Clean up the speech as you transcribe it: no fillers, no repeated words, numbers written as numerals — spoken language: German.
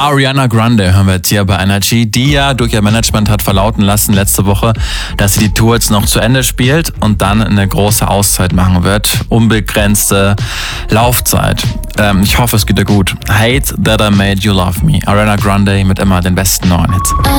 Ariana Grande hören wir jetzt hier bei Energy, die ja durch ihr Management hat verlauten lassen letzte Woche, dass sie die Tour jetzt noch zu Ende spielt und dann eine große Auszeit machen wird. Unbegrenzte Laufzeit. Ich hoffe, es geht dir gut. Hate That I Made You Love Me. Ariana Grande mit immer den besten neuen Hits.